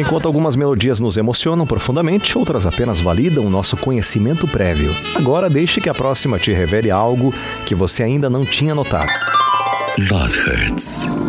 Enquanto algumas melodias nos emocionam profundamente, outras apenas validam o nosso conhecimento prévio. Agora deixe que a próxima te revele algo que você ainda não tinha notado. Love Hurts.